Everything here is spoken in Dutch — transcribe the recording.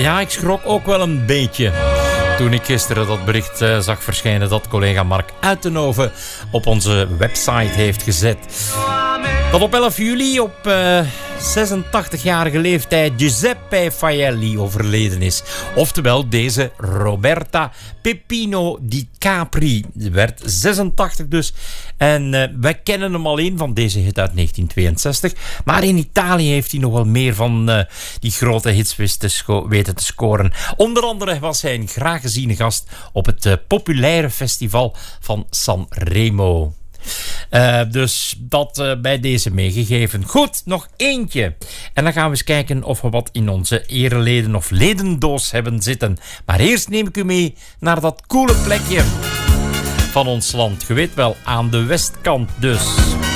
Ja, ik schrok ook wel een beetje toen ik gisteren dat bericht zag verschijnen dat collega Mark Uitenhoven op onze website heeft gezet. Dat op 11 juli op 86-jarige leeftijd Giuseppe Faelli overleden is. Oftewel deze Roberta Peppino di Capri. Ze werd 86 dus. En wij kennen hem alleen van deze hit uit 1962. Maar in Italië heeft hij nog wel meer van die grote hits weten te scoren. Onder andere was hij een graag geziene gast op het populaire festival van Sanremo. Dus dat bij deze meegegeven. Goed, nog eentje. En dan gaan we eens kijken of we wat in onze ereleden of ledendoos hebben zitten. Maar eerst neem ik u mee naar dat coole plekje van ons land. Je weet wel, aan de westkant dus.